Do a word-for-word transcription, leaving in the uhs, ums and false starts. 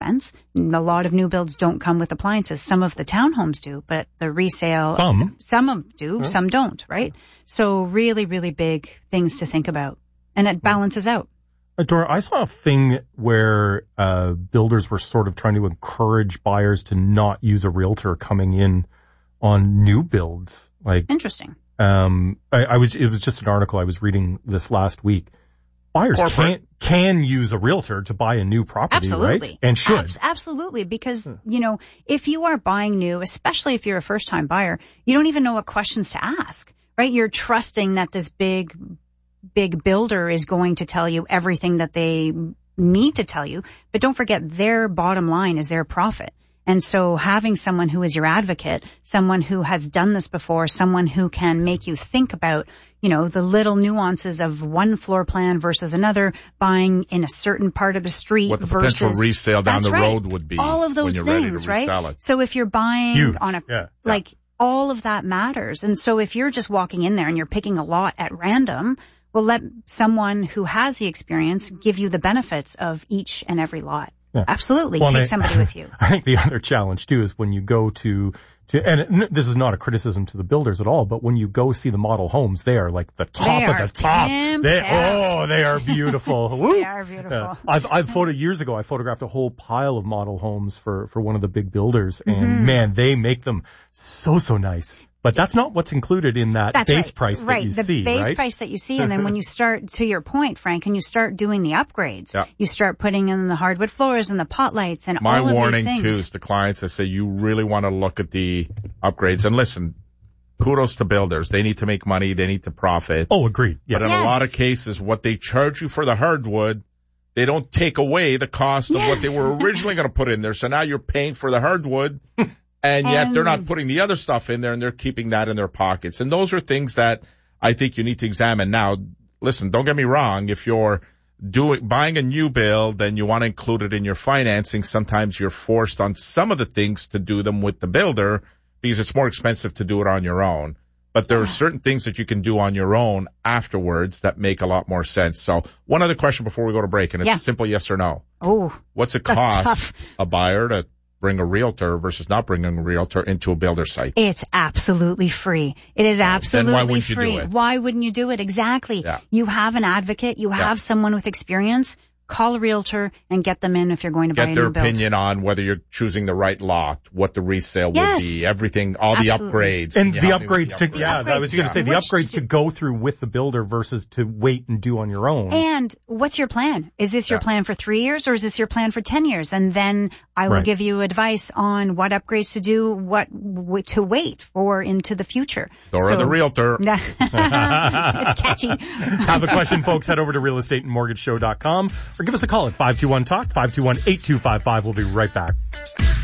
difference. A lot of new builds don't come with appliances. Some of the townhomes do, but the resale, Some. some of them do, Yeah. some don't, right? So really, really big things to think about. And it balances out. Dora, I saw a thing where uh builders were sort of trying to encourage buyers to not use a realtor coming in on new builds. Like, Interesting. um, I, I was, it was just an article I was reading this last week. Buyers can Corporate. can use a realtor to buy a new property, Absolutely. right? And should. Abs- absolutely. Because, you know, if you are buying new, especially if you're a first time buyer, you don't even know what questions to ask, right? You're trusting that this big, big builder is going to tell you everything that they need to tell you. But don't forget, their bottom line is their profit. And so having someone who is your advocate, someone who has done this before, someone who can make you think about, you know, the little nuances of one floor plan versus another, buying in a certain part of the street What the versus potential resale down That's the right. road would be. All of those when you're things, ready to right? resell it. So if you're buying Huge. on a, Yeah. like all of that matters. And so if you're just walking in there and you're picking a lot at random, well, let someone who has the experience give you the benefits of each and every lot. Yeah. Absolutely. Well, Take they- somebody with you. I think the other challenge too is when you go to, to, and it, this is not a criticism to the builders at all, but when you go see the model homes, they are like the top They of are the top. pimped They, out. oh, they are beautiful. Woo. They are beautiful. Yeah. I've, I've photo years ago, I photographed a whole pile of model homes for, for one of the big builders, and Mm-hmm. man, they make them so, so nice. But that's not what's included in that That's base right. price right. that you the see, base right? price that you see, and then when you start, to your point, Frank, and you start doing the upgrades, Yeah. you start putting in the hardwood floors and the pot lights and My all of warning these too things. is to clients, I say you really want to look at the upgrades. And listen, kudos to builders. They need to make money. They need to profit. Oh, agreed. Yeah. But in Yes. a lot of cases, what they charge you for the hardwood, they don't take away the cost of Yes. what they were originally going to put in there. So now you're paying for the hardwood, and yet And- they're not putting the other stuff in there, and they're keeping that in their pockets. And those are things that I think you need to examine. Now, listen, don't get me wrong. If you're doing buying a new build and you want to include it in your financing, sometimes you're forced on some of the things to do them with the builder because it's more expensive to do it on your own. But there are certain things that you can do on your own afterwards that make a lot more sense. So one other question before we go to break, and it's Yeah. a simple yes or no. Oh, What's it That's cost tough. a buyer to bring a realtor versus not bringing a realtor into a builder site? it's absolutely free. It is absolutely why wouldn't you do free. it? Why wouldn't you do it? Exactly. Yeah. You have an advocate. You have someone with experience. Call a realtor and get them in if you're going to buy Get a their new build. opinion on whether you're choosing the right lot, what the resale Yes. would be, everything, all the Absolutely. upgrades. And Can you the help me with upgrades the to, yeah, upgrades, I was going to say the which upgrades to- to go through with the builder versus to wait and do on your own. And what's your plan? Is this your Yeah. plan for three years or is this your plan for ten years? And then I will Right. give you advice on what upgrades to do, what w- to wait for into the future. Dora So- the realtor. It's catchy. Have a question, folks, head over to real estate and mortgage show dot com or give us a call at five two one talk, five two one, eight two five five. We'll be right back.